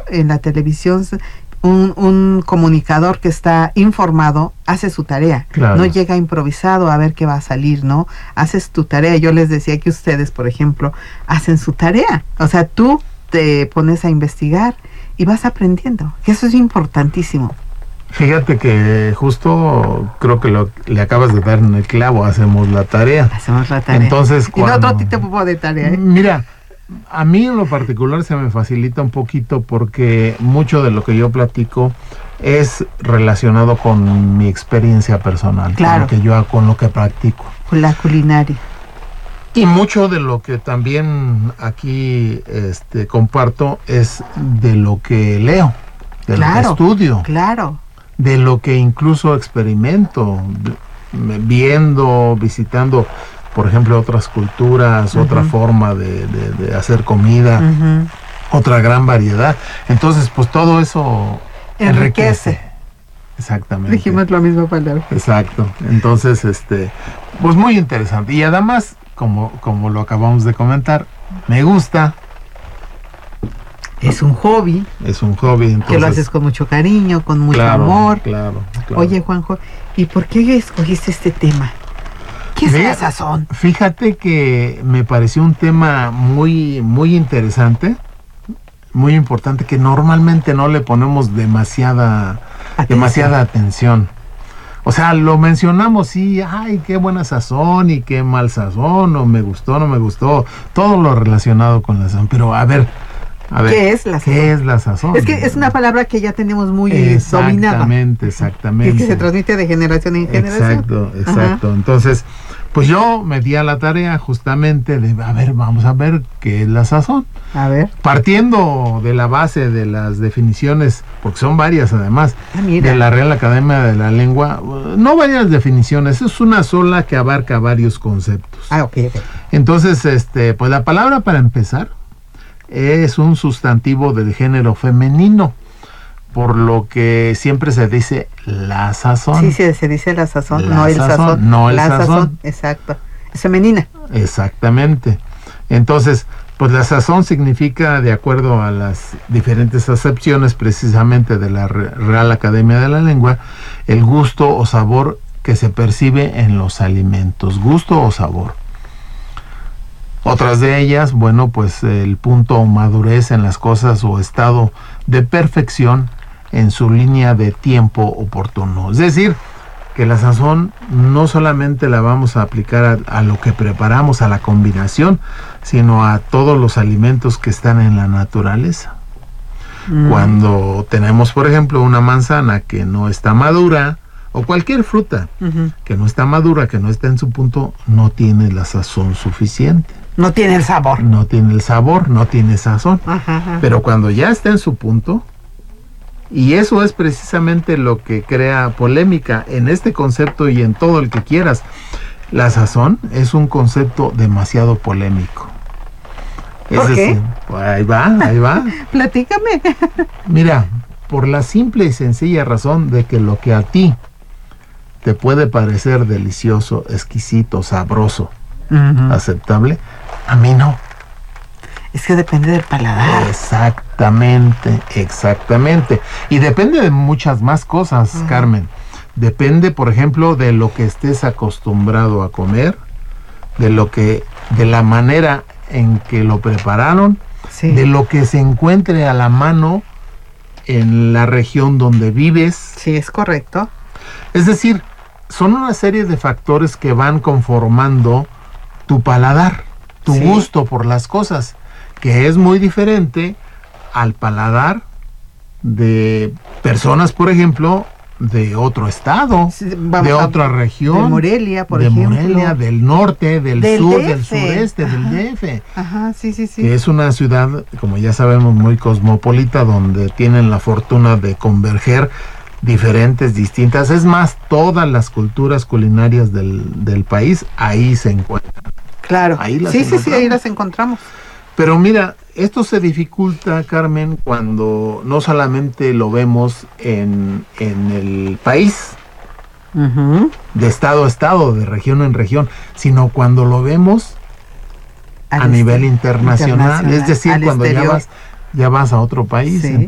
en la televisión un comunicador que está informado hace su tarea, claro. No llega improvisado a ver qué va a salir, ¿no? Haces tu tarea. Yo les decía que ustedes, por ejemplo, hacen su tarea, o sea, tú te pones a investigar y vas aprendiendo, que eso es importantísimo. Fíjate que justo creo que le acabas de dar en el clavo, hacemos la tarea. Hacemos la tarea. Entonces, y no otro tipo de tarea, ¿eh? Mira, a mí en lo particular se me facilita un poquito porque mucho de lo que yo platico es relacionado con mi experiencia personal, claro. con lo que practico. Con la culinaria. Y mucho de lo que también aquí comparto es de lo que leo, de lo que estudio. Claro. De lo que incluso experimento, viendo, visitando, por ejemplo, otras culturas, otra forma de hacer comida, otra gran variedad. Entonces, pues todo eso enriquece. Exactamente. Dijimos la misma palabra. Exacto. Entonces, pues muy interesante. Y además, como lo acabamos de comentar, me gusta. Es un hobby. Es un hobby. Entonces, que lo haces con mucho cariño, con mucho amor. Claro. Oye, Juanjo, ¿y por qué escogiste este tema? ¿Qué es la sazón? Fíjate que me pareció un tema muy, muy interesante, muy importante, que normalmente no le ponemos demasiada atención. O sea, lo mencionamos, sí, ay, qué buena sazón y qué mal sazón, o me gustó, no me gustó, todo lo relacionado con la sazón. Pero a ver, ¿qué es la sazón? ¿Qué es la sazón? Es que es una palabra que ya tenemos muy dominada. Exactamente. Que se transmite de generación en generación. Exacto. Ajá. Entonces, pues yo me di a la tarea justamente de, vamos a ver qué es la sazón. A ver. Partiendo de la base de las definiciones, porque son varias además, de la Real Academia de la Lengua, no varias definiciones, es una sola que abarca varios conceptos. Ok. Entonces, pues la palabra para empezar es un sustantivo del género femenino, por lo que siempre se dice la sazón. Sí, se dice la sazón, no el sazón. No el sazón. Exacto. Es femenina. Exactamente. Entonces, pues la sazón significa, de acuerdo a las diferentes acepciones precisamente de la Real Academia de la Lengua, el gusto o sabor que se percibe en los alimentos. Gusto o sabor. Otras de ellas, bueno, pues el punto o madurez en las cosas o estado de perfección en su línea de tiempo oportuno. Es decir, que la sazón no solamente la vamos a aplicar a lo que preparamos, a la combinación, sino a todos los alimentos que están en la naturaleza. Cuando tenemos, por ejemplo, una manzana que no está madura, o cualquier fruta que no está madura, que no está en su punto, no tiene la sazón suficiente. No tiene el sabor. No tiene el sabor, no tiene sazón. Pero cuando ya está en su punto, y eso es precisamente lo que crea polémica en este concepto y en todo el que quieras, la sazón es un concepto demasiado polémico. ¿Por qué? Pues ahí va. Platícame. Mira, por la simple y sencilla razón de que lo que a ti te puede parecer delicioso, exquisito, sabroso, aceptable, a mí no. Es que depende del paladar. Exactamente. Y depende de muchas más cosas, Carmen. Depende, por ejemplo, de lo que estés acostumbrado a comer, de la manera en que lo prepararon, de lo que se encuentre a la mano en la región donde vives. Sí, es correcto. Es decir, son una serie de factores que van conformando tu paladar, tu gusto por las cosas, que es muy diferente al paladar de personas, por ejemplo, de otro estado, de otra región, de Morelia, por ejemplo. De Morelia, del norte, del sur, DF. del sureste, del DF. Ajá, sí. Que es una ciudad, como ya sabemos, muy cosmopolita, donde tienen la fortuna de converger diferentes, distintas. Es más, todas las culturas culinarias del país ahí se encuentran. Claro. Ahí las ahí las encontramos. Pero mira, esto se dificulta, Carmen, cuando no solamente lo vemos en el país, de estado a estado, de región en región, sino cuando lo vemos a nivel internacional. Es decir, cuando ya vas a otro país.